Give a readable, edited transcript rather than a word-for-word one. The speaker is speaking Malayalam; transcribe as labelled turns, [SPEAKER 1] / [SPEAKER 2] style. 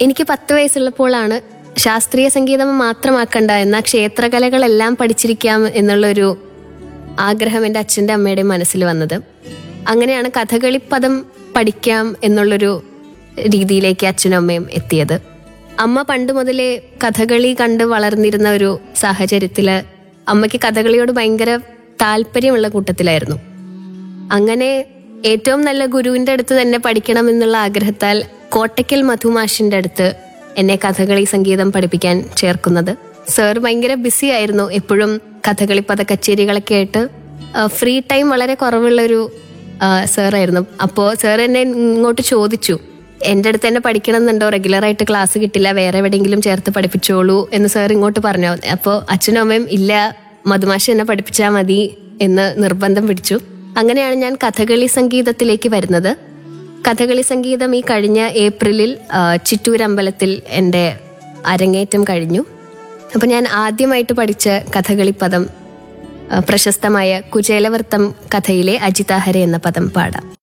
[SPEAKER 1] എനിക്ക് 10 വയസ്സുള്ളപ്പോഴാണ് ശാസ്ത്രീയ സംഗീതം മാത്രമാക്കണ്ട എന്നാൽ ക്ഷേത്രകലകളെല്ലാം പഠിച്ചിരിക്കാം എന്നുള്ളൊരു ആഗ്രഹം എൻ്റെ അച്ഛൻ്റെ അമ്മയുടെയും മനസ്സിൽ വന്നത്. അങ്ങനെയാണ് കഥകളിപ്പദം പഠിക്കാം എന്നുള്ളൊരു രീതിയിലേക്ക് അച്ഛനും അമ്മയും എത്തിയത്. അമ്മ പണ്ട് മുതലേ കഥകളി കണ്ട് വളർന്നിരുന്ന ഒരു സാഹചര്യത്തില് അമ്മയ്ക്ക് കഥകളിയോട് ഭയങ്കര താല്പര്യമുള്ള കൂട്ടത്തിലായിരുന്നു. അങ്ങനെ ഏറ്റവും നല്ല ഗുരുവിന്റെ അടുത്ത് തന്നെ പഠിക്കണം എന്നുള്ള ആഗ്രഹത്താൽ കോട്ടയ്ക്കൽ മധുമാഷിന്റെ അടുത്ത് എന്നെ കഥകളി സംഗീതം പഠിപ്പിക്കാൻ ചേർക്കുന്നത്. സർ ഭയങ്കര ബിസി ആയിരുന്നു. എപ്പോഴും കഥകളി പദ കച്ചേരികളൊക്കെ ആയിട്ട് ഫ്രീ ടൈം വളരെ കുറവുള്ളൊരു സാറായിരുന്നു. അപ്പോൾ സാർ എന്നെ ഇങ്ങോട്ട് ചോദിച്ചു, എൻ്റെ അടുത്ത് തന്നെ പഠിക്കണം എന്നുണ്ടോ, റെഗുലറായിട്ട് ക്ലാസ് കിട്ടില്ല, വേറെ എവിടെയെങ്കിലും ചേർത്ത് പഠിപ്പിച്ചോളൂ എന്ന് സാർ ഇങ്ങോട്ട് പറഞ്ഞു. അപ്പോൾ അച്ഛനും അമ്മയും ഇല്ല, മധുമാഷ് എന്നെ പഠിപ്പിച്ചാൽ മതി എന്ന് നിർബന്ധം പിടിച്ചു. അങ്ങനെയാണ് ഞാൻ കഥകളി സംഗീതത്തിലേക്ക് വരുന്നത്. കഥകളി സംഗീതം ഈ കഴിഞ്ഞ ഏപ്രിലിൽ ചിറ്റൂരമ്പലത്തിൽ എൻ്റെ അരങ്ങേറ്റം കഴിഞ്ഞു. അപ്പം ഞാൻ ആദ്യമായിട്ട് പഠിച്ച കഥകളി പദം പ്രശസ്തമായ കുചേലവൃത്തം കഥയിലെ അജിതാഹര എന്ന പദം പാടാം.